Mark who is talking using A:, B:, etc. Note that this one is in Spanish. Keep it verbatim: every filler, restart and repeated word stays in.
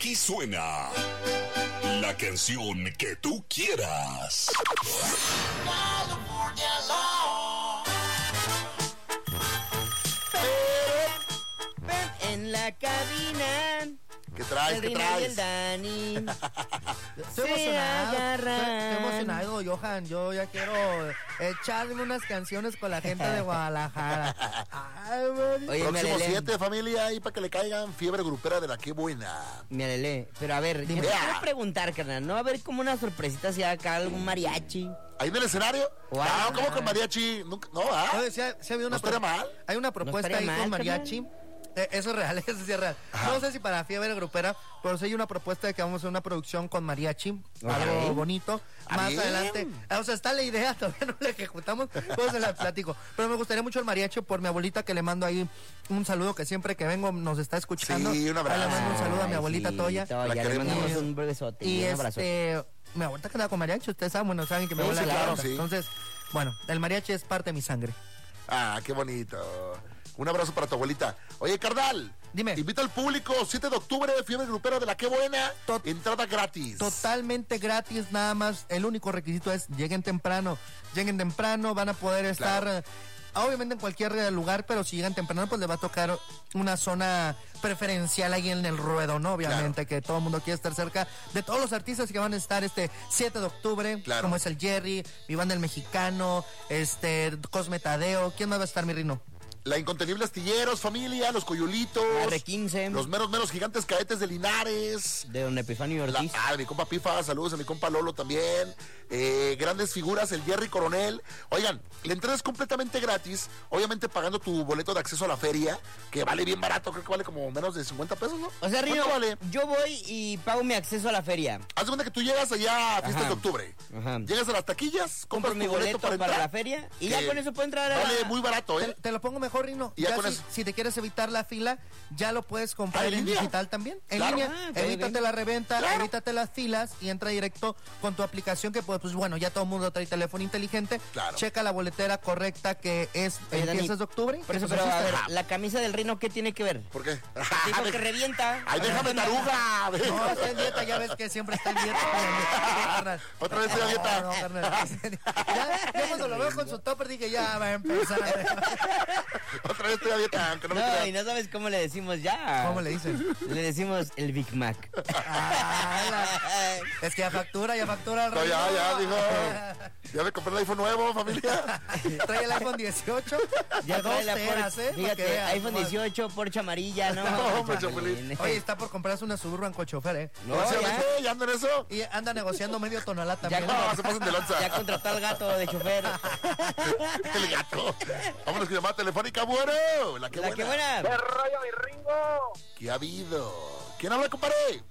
A: Aquí suena la canción que tú quieras.
B: En la cabina.
C: ¿Qué traes? ¿Qué traes?
B: El Dani.
D: Estoy emocionado, estoy, estoy emocionado, Johan. Yo ya quiero echarme unas canciones con la gente de Guadalajara. Ay,
B: Oye,
C: Próximo siete, familia, ahí para que le caigan fiebre grupera de la que buena.
B: Mi Alele, pero a ver,
D: Dime.
B: te quiero preguntar, carnal, ¿no va a haber como una sorpresita si acá algún mariachi?
C: ¿Ahí en el escenario?
B: Wow.
C: No, ¿cómo con mariachi? Nunca, no, ¿ah?
D: Oye, sí, sí había una
C: ¿No estaría
D: pro-
C: mal?
D: Hay una propuesta
B: estaría
D: ahí
B: mal,
D: con mariachi.
B: carnal.
D: Eh, eso es real, eso sí es real.
C: Ajá.
D: No sé si para fiebre grupera, pero sí hay una propuesta de que vamos a hacer una producción con mariachi, algo
B: Ok.
D: bonito.
C: Ah,
D: Más
C: bien.
D: adelante, ah, o sea, está la idea, todavía no la ejecutamos, pues se la platico. Pero me gustaría mucho el mariachi por mi abuelita, que le mando ahí un saludo, que siempre que vengo nos está escuchando.
C: Sí, un abrazo.
D: Ahí le mando un saludo a mi
B: Ay,
D: abuelita
B: sí,
D: Toya.
B: Toya,
C: La
B: le
C: queremos.
B: mandamos un besote
D: Y
B: y un abrazo.
D: este, mi abuelita queda con mariachi, ustedes saben, bueno, saben que mi
C: Sí,
D: abuela
C: sí,
D: le
C: claro,
D: encanta.
C: sí.
D: Entonces, bueno, el mariachi es parte de mi sangre.
C: Ah, qué bonito. Un abrazo para tu abuelita. Oye, carnal.
D: Dime.
C: Invita al público, siete de octubre, fiebre grupera de la que buena.
D: Tot-
C: Entrada gratis.
D: Totalmente gratis, nada más. El único requisito es lleguen temprano. Lleguen temprano, van a poder estar,
C: Claro.
D: eh, obviamente en cualquier eh, lugar, pero si llegan temprano, pues les va a tocar una zona preferencial ahí en el ruedo, ¿no? Obviamente, que todo el mundo quiere estar cerca de todos los artistas que van a estar este siete de octubre,
C: Claro.
D: como es el Jerry, mi banda El Mexicano, este, Cosme Tadeo. ¿Quién más va a estar, mi Rino?
C: La Incontenible Astilleros, familia, los Coyulitos.
B: R quince.
C: Los meros, meros gigantes cadetes de Linares.
B: De don Epifanio
C: La,
B: Ortiz.
C: ah, mi compa Pifa, saludos a mi compa Lolo también. Eh, grandes figuras, el Jerry Coronel. Oigan, la entrada es completamente gratis, obviamente pagando tu boleto de acceso a la feria, que vale bien barato, creo que vale como menos de cincuenta pesos, ¿no?
B: O sea, Rino,
C: ¿Cuánto vale?
B: yo voy y pago mi acceso a la feria.
C: Haz de cuenta que tú llegas allá a fiestas
B: Ajá.
C: de octubre.
B: Ajá.
C: Llegas a las taquillas, compras
B: Compro mi
C: tu boleto,
B: boleto para,
C: entrar,
B: la feria y
C: que
B: ya con eso puedo entrar a la...
C: Vale muy barato,
D: Te,
C: ¿eh?
D: te lo pongo mejor, Rino.
C: Y ya
D: Ya
C: con
D: si,
C: eso.
D: si te quieres evitar la fila, ya lo puedes comprar
C: Ah, ¿en
D: en
C: línea?
D: digital también. En
C: Claro.
D: línea,
B: Ah, está muy
D: evítate
B: bien.
D: la reventa,
C: Claro.
D: evítate las filas y entra directo con tu aplicación que pues, pues bueno, ya todo el mundo trae teléfono inteligente.
C: Claro.
D: Checa la boletera correcta que es
B: Oye,
D: en
B: Dani,
D: fiestas de octubre.
B: Por eso,
D: que,
B: pero
D: pues,
B: a
D: así
B: ver,
D: está.
B: la camisa del Rino, ¿qué tiene que ver?
C: ¿Por qué?
B: Dijo que revienta.
C: Ay, déjame taruga.
D: No, está en dieta, ya ves que siempre está en dieta. carnal.
C: Otra vez estoy a dieta.
D: No, no, carnal. Ya, yo cuando lo veo con su topper dije, ya va a empezar.
C: Otra vez estoy a dieta, aunque no me
B: No,
C: creas.
B: y no sabes cómo le decimos ya.
D: ¿Cómo le dicen?
B: Le decimos el Big Mac.
D: Ah, la- Es que ya factura, ya factura.
C: No, ya,
D: Rino.
C: ya, dijo. Ya me compré el iPhone nuevo, familia.
D: Trae el iPhone dieciocho.
B: Ya
D: de dos
B: trae la
D: teras,
B: Porsche,
D: ¿eh? Para que
B: fíjate,
D: veas,
B: iPhone
D: ¿no?
B: dieciocho, Porsche amarilla, ¿no?
C: No, hombre,
B: Chapulín.
C: Chapulín.
D: Oye, está por comprarse una Suburban con chofer, ¿eh?
B: No,
C: Próximamente,
B: ya,
C: ¿ya ando en eso?
D: Y anda negociando medio tonalá
B: ya,
D: también.
C: No, se pasen de lanza.
B: ya contrató al gato de chofer.
C: El gato. Vámonos con llamada telefónica, bueno. La que
B: La
C: buena.
B: que buena.
E: ¿Qué rollo, mi Ringo?
C: ¿Qué ha habido? ¿Quién habla, compadre?